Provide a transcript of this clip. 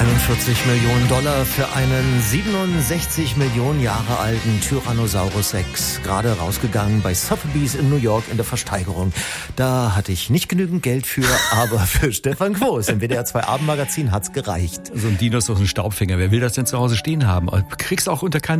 $43 Millionen für einen 67 Millionen Jahre alten Tyrannosaurus Rex. Gerade rausgegangen bei Sotheby's in New York in der Versteigerung. Da hatte ich nicht genügend Geld für, aber für Stefan Quos im WDR 2 Abendmagazin hat's gereicht. So ein Dino ist doch ein Staubfinger. Wer will das denn zu Hause stehen haben? Kriegst auch unter keinen